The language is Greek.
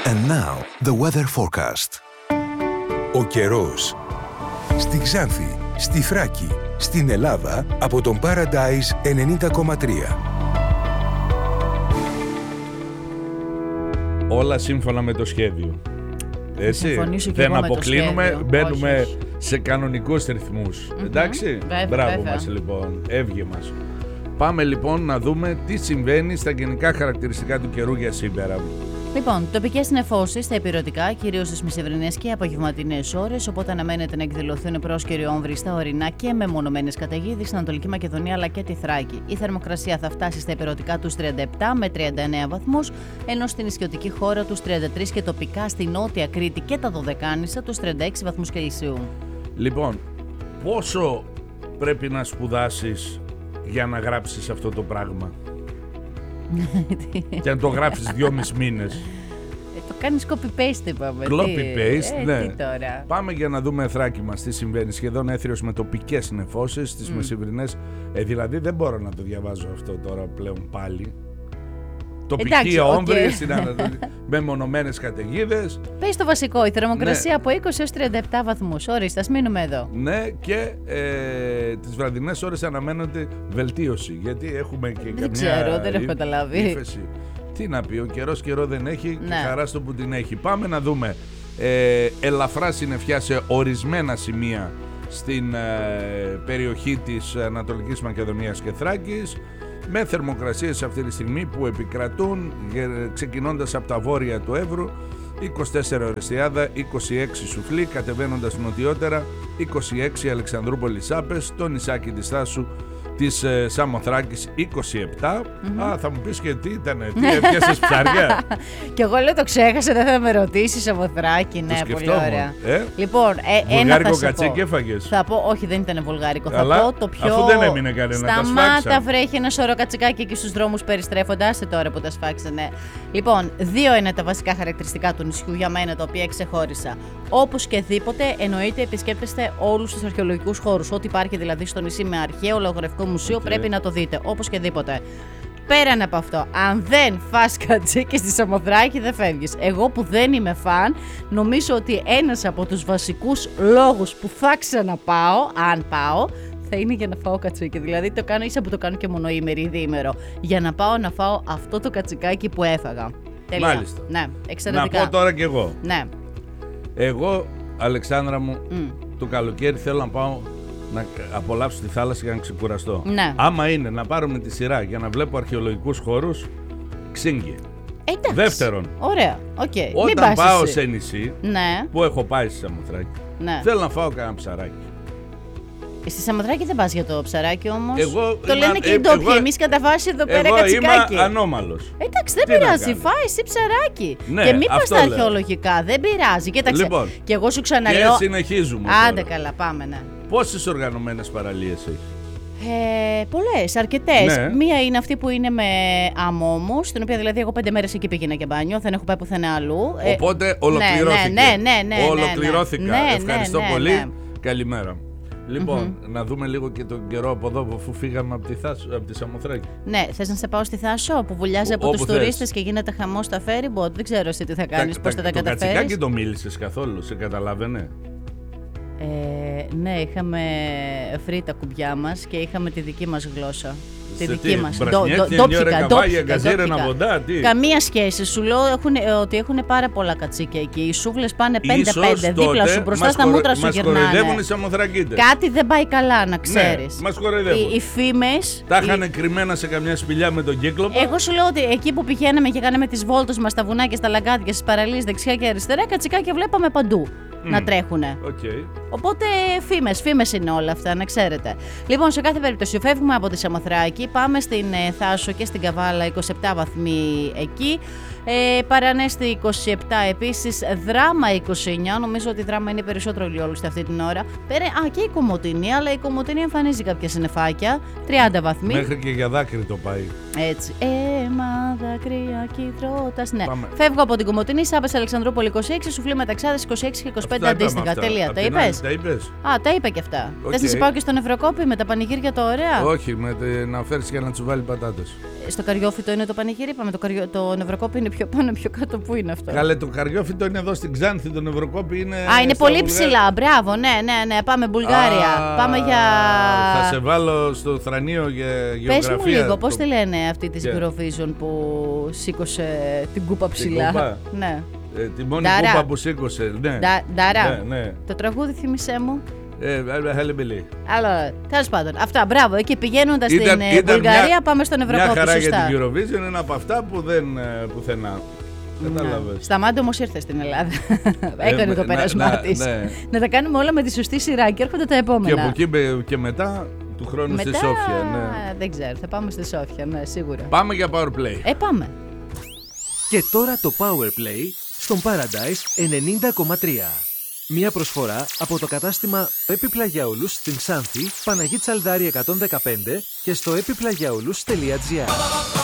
And now, the weather forecast. Ο καιρός. Στη Ξάνθη, στη Θράκη, στην Ελλάδα, από τον Paradise 90,3. Όλα σύμφωνα με το σχέδιο. Έτσι, δεν αποκλίνουμε, μπαίνουμε σε κανονικούς ρυθμούς. Εντάξει, μπράβο μας λοιπόν, έβγε μας. Πάμε λοιπόν να δούμε τι συμβαίνει στα γενικά χαρακτηριστικά του καιρού για σήμερα. Λοιπόν, τοπικές νεφώσεις στα ηπειρωτικά, κυρίως στις μεσημβρινές και απογευματινές ώρες, οπότε αναμένεται να εκδηλωθούν πρόσκαιροι όμβροι στα ορεινά και μεμονωμένες καταιγίδες στην Ανατολική Μακεδονία αλλά και τη Θράκη. Η θερμοκρασία θα φτάσει στα ηπειρωτικά τους 37 με 39 βαθμούς, ενώ στην νησιωτική χώρα τους 33 και τοπικά στη Νότια Κρήτη και τα Δωδεκάνησα τους 36 βαθμούς Κελσίου. Λοιπόν, πόσο πρέπει να σπουδάσεις για να γράψεις αυτό το πράγμα? Και αν το γράψεις 2,5 μήνες. Το κάνεις copy-paste, είπαμε. Copy-paste, ναι. Τι τώρα. Πάμε για να δούμε Θράκη μας τι συμβαίνει. Σχεδόν έθριος με τοπικές νεφώσεις στις μεσημβρινές. Δηλαδή δεν μπορώ να το διαβάζω αυτό τώρα πλέον πάλι. Τοπική όμβρη στην Ανατολή, με μονομένες καταιγίδες. Πες το βασικό, η θερμοκρασία από 20 έως 37 βαθμούς. Ορίστε, ας μείνουμε εδώ. Ναι, και τις βραδινές ώρες αναμένονται βελτίωση. Γιατί έχουμε και δεν ξέρω, δεν έχω καταλάβει. Ύφεση. Τι να πει, ο καιρός καιρό δεν έχει, ναι. Και χαρά στο που την έχει. Πάμε να δούμε ελαφρά συννεφιά σε ορισμένα σημεία στην περιοχή της Ανατολικής Μακεδονίας και Θράκης, με θερμοκρασίες αυτή τη στιγμή που επικρατούν ξεκινώντας από τα βόρεια του Εύρου, 24 Ορεστιάδα, 26 Σουφλή, κατεβαίνοντας νοτιότερα 26 Αλεξανδρούπολη Σάπες, το νησάκι της Θάσου της Σαμοθράκης 27. Α, θα μου πεις και τι ήτανε, τι έπιασες ψάρια? Κι εγώ λέω το ξέχασα, δεν θα με ρωτήσεις. Σαμοθράκη, ναι, πολύ ωραία. Λοιπόν, βουλγάρικο κατσίκι έφαγες? Θα πω, όχι, δεν ήταν βουλγάρικο. Αλλά, θα πω το πιο. Αφού δεν έμεινε κανένα, τα σφάξαν. Σταμάτα, βρέχει ένα σωρό κατσικάκι εκεί στους δρόμους περιστρέφονται. Άσε τώρα που τα σφάξανε. Λοιπόν, δύο είναι τα βασικά χαρακτηριστικά του νησιού για μένα, τα οποία ξεχώρισα. Όπως και δίποτε, εννοείται επισκέπτεστε όλους τους αρχαιολογικούς χώρους. Ό,τι υπάρχει δηλαδή στο νησί με αρχαίο λογογραφικό μουσείο, πρέπει να το δείτε. Όπως και δίποτε. Πέραν από αυτό, αν δεν φας κατσίκι στη Σαμοθράκη, δεν φεύγεις. Εγώ που δεν είμαι φαν, νομίζω ότι ένας από τους βασικούς λόγους που θα ξαναπάω, αν πάω, θα είναι για να φάω κατσίκι. Δηλαδή το κάνω ίσα που το κάνω και μονοήμερη ή διήμερο. Για να πάω να φάω αυτό το κατσικάκι που έφαγα. Τελεία. Μάλιστα. Ναι, εξαιρετικά. Να πω τώρα κι εγώ. Ναι. Εγώ, Αλεξάνδρα μου, το καλοκαίρι θέλω να πάω να απολαύσω τη θάλασσα για να ξεκουραστώ. Ναι. Άμα είναι να πάρουμε τη σειρά για να βλέπω αρχαιολογικούς χώρους, Ξύγκη. Εντάξει. Δεύτερον, ωραία, okay. Όταν πάω σε νησί, ναι. που έχω πάει στη Σαμοθράκη, ναι. Θέλω να φάω κανένα ψαράκι. Στη Σαμοθράκη δεν πας για το ψαράκι όμως. Το λένε και οι ντόπιοι. Εμείς κατά βάση εδώ πέρα κατσικάκι. Είμαι ανώμαλος. Εντάξει, δεν πειράζει. Φάει εσύ ψαράκι. Ναι, και μην πας στα αρχαιολογικά. Δεν πειράζει. Κοίταξε. Λοιπόν, και εγώ σου ξαναλέω. Και συνεχίζουμε. Άντε καλά, πάμε, ναι. Πόσες οργανωμένες παραλίες έχει? Πολλές, αρκετές. Ναι. Μία είναι αυτή που είναι με αμόμου, στην οποία δηλαδή εγώ 5 μέρες εκεί πήγαινα και μπάνιο, δεν έχω πάει πουθενά αλλού. Οπότε ολοκληρώθηκε. Ναι. Ολοκληρώθηκα. Ναι, ευχαριστώ πολύ. Ναι. Καλημέρα. Λοιπόν, να δούμε λίγο και τον καιρό από εδώ, αφού φύγαμε από τη Σαμοθράκη. Ναι, θες να σε πάω στη Θάσο που βουλιάζει από τους τουρίστες και γίνεται χαμός στα ferryboat? Δεν ξέρω εσύ τι θα κάνεις, πώς θα τα καταφέρεις. Το κατσικάκι το μίλησες καθόλου, σε καταλάβαινε? Ναι, είχαμε φρύ τα κουμπιά μας και είχαμε τη δική μας γλώσσα. Τη δική μας. Καμία σχέση. Σου λέω ότι έχουν πάρα πολλά κατσίκια εκεί. Οι σούβλες πάνε 5-5 δίπλα σου, μπροστά στα μούτρα σου γυρνάνε. Μας κοροϊδεύουν οι Σαμοθρακίτες. Κάτι δεν πάει καλά, να ξέρεις. Ναι, μας κοροϊδεύουν. Οι φήμες. Τα είχαν κρυμμένα σε καμιά σπηλιά με τον κύκλοπο. Εγώ σου λέω ότι εκεί που πηγαίναμε και κάναμε τις βόλτες μας στα βουνά και στα λαγκάδια, στις παραλίες δεξιά και αριστερά, κατσικάκια βλέπαμε παντού να τρέχουνε. Okay. Οπότε φήμες είναι όλα αυτά, να ξέρετε. Λοιπόν, σε κάθε περίπτωση φεύγουμε από τη Σαμοθράκη, πάμε στην Θάσο και στην Καβάλα, 27 βαθμοί εκεί. Παρανέστη 27 επίσης, Δράμα 29, νομίζω ότι η Δράμα είναι περισσότερο ηλιόλουστη αυτή την ώρα. Και η Κομοτηνή, αλλά η Κομοτηνή εμφανίζει κάποια συννεφάκια, 30 βαθμοί. Μέχρι και για δάκρυ το πάει. Έτσι. Μα δάκρυα κυτρώτας. Ναι. Πάμε. Φεύγω από την Κομοτηνή, Σάπες Αλεξανδρούπολη 26, Σουφλή Μεταξάδες 26 και 25 αντίστοιχα. Τέλεια. Τα είπες? Τα είπες. Τα είπα και αυτά. Θες να σε πάω και στον Ευρωκόπη με τα πανηγύρια το ωραία? Όχι, να φέρεις και να τσουβάλι πατάτες. Στο Καριόφυτο είναι το πανηγύρι, είπαμε. Το Νευροκόπη είναι πιο πάνω, πιο κάτω. Πού είναι αυτό? Καλέ, το Καριόφυτο είναι εδώ στην Ξάνθη. Το Νευροκόπη είναι. Είναι πολύ ψηλά. Μπράβο, ναι. Πάμε Βουλγάρια. Πάμε για. Θα σε βάλω στο θρανείο για γεωγραφία. Πες μου λίγο, πώς τη λένε αυτή της Eurovision που σήκωσε την κούπα ψηλά? Κούπα? Ναι. Τη μόνη κούπα που σήκωσε. Ναι. Ντάρα. Ναι. Το τραγούδι θύμισέ μου. Αλλά τέλος πάντων, αυτά, μπράβο. Εκεί πηγαίνοντας στην Βουλγαρία, πάμε στον Ευρωκόπη. Μια χαρά για την Eurovision, είναι από αυτά που δεν πουθενά. Κατάλαβες. Σταμάτη όμως ήρθε στην Ελλάδα. Έκανε το πέρασμά της. Να τα κάνουμε όλα με τη σωστή σειρά και έρχονται τα επόμενα. Και από εκεί και μετά του χρόνου στη Σόφια. Ναι. Δεν ξέρω, θα πάμε στη Σόφια, ναι, σίγουρα. Πάμε για Power Play. Πάμε. Και τώρα το Power Play στον Paradise 90,3. Μια προσφορά από το κατάστημα Επιπλαγιαούλους στην Ξάνθη, Παναγή Τσαλδάρη 115 και στο επιπλαγιαούλους.gr.